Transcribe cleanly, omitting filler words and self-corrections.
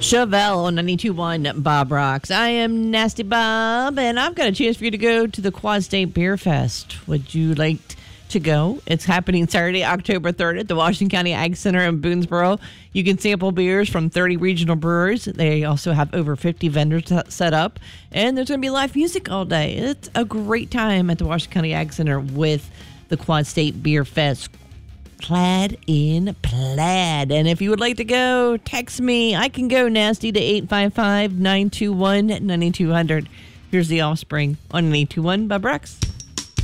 Chevelle on 92.1 Bob Rocks. I am Nasty Bob, and I've got a chance for you to go to the Quad State Beer Fest. Would you like to go? It's happening Saturday, October 3rd at the Washington County Ag Center in Boonesboro. You can sample beers from 30 regional brewers. They also have over 50 vendors set up, and there's going to be live music all day. It's a great time at the Washington County Ag Center with the Quad State Beer Fest. Clad in plaid. And if you would like to go, text me. I can go nasty to 855-921-9200. Here's the Offspring on 821 Bob Rex.